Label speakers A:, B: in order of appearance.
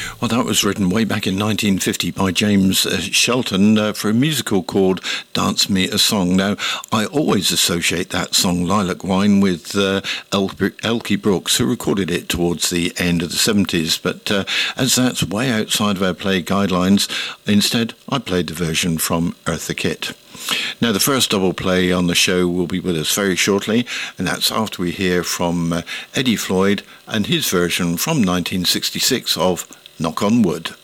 A: Well, that was written way back in 1950 by James Shelton for a musical called Dance Me a Song. Now, I always associate that song, Lilac Wine, with Elkie Brooks, who recorded it towards the end of the 70s. But as that's way outside of our play guidelines, instead, I played the version from Eartha Kitt. Now, the first double play on the show will be with us very shortly, and that's after we hear from Eddie Floyd and his version from 1966 of Knock on Wood.